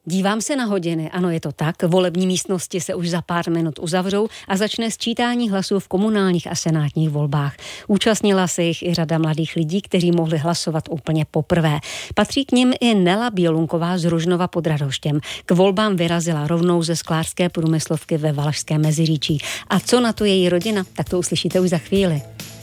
Dívám se na hodiny, ano, je to tak. Volební místnosti se už za pár minut uzavřou a začne sčítání hlasů v komunálních a senátních volbách. Účastnila se jich i řada mladých lidí, kteří mohli hlasovat úplně poprvé. Patří k nim i Nela Bělunková z Ružnova pod Radhoštěm. K volbám vyrazila rovnou ze sklářské průmyslovky ve Valašském Meziříčí. A co na to její rodina, tak to uslyšíte už za chvíli.